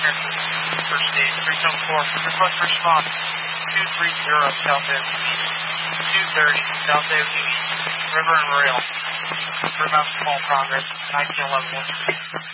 Transit, First Aid, 374, request response, 230 South Avenue East, 230 South Avenue East, River and Rail, River Mountain Small Progress, 1911.